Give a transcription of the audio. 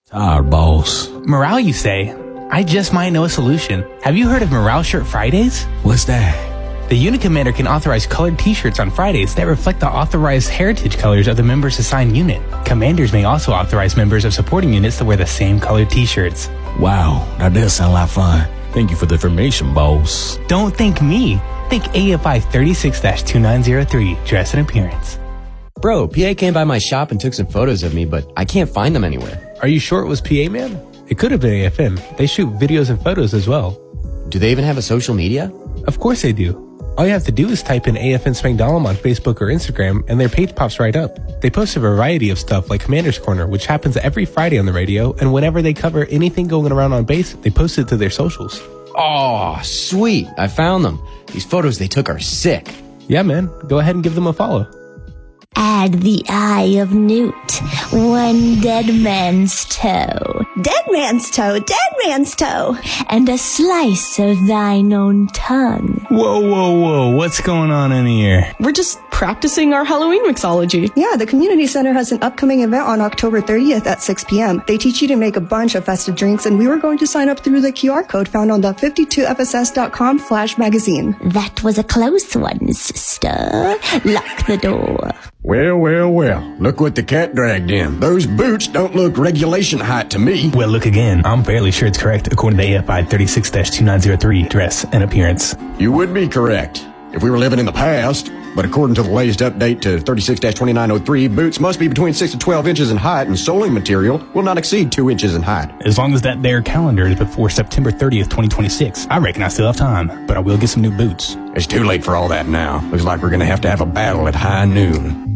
Tired, boss. Morale, you say? I just might know a solution. Have you heard of Morale Shirt Fridays? What's that? The unit commander can authorize colored t-shirts on Fridays that reflect the authorized heritage colors of the member's assigned unit. Commanders may also authorize members of supporting units to wear the same colored t-shirts. Wow, that does sound like fun. Thank you for the information, boss. Don't think me. Think AFI 36-2903, dress and appearance. Bro, PA came by my shop and took some photos of me, but I can't find them anywhere. Are you sure it was PA Man? It could have been AFM. They shoot videos and photos as well. Do they even have a social media? Of course they do. All you have to do is type in AFN Spangdahlem on Facebook or Instagram, and their page pops right up. They post a variety of stuff like Commander's Corner, which happens every Friday on the radio, and whenever they cover anything going around on base, they post it to their socials. Oh, sweet. I found them. These photos they took are sick. Yeah, man. Go ahead and give them a follow. Add the eye of Newt, one dead man's toe. Dead man's toe, dead man's toe. And a slice of thine own tongue. Whoa. What's going on in here? We're just practicing our Halloween mixology. Yeah, the community center has an upcoming event on October 30th at 6 p.m. They teach you to make a bunch of festive drinks, and we were going to sign up through the QR code found on the 52fss.com/magazine. That was a close one, sister. Lock the door. Well, look what the cat dragged in. Those boots don't look regulation height to me. Well, look again. I'm fairly sure it's correct according to AFI 36-2903, dress and appearance. You would be correct if we were living in the past. But according to the latest update to 36-2903, boots must be between 6 to 12 inches in height, and soling material will not exceed 2 inches in height. As long as that there calendar is before September 30th, 2026, I reckon I still have time. But I will get some new boots. It's too late for all that now. Looks like we're going to have a battle at high noon.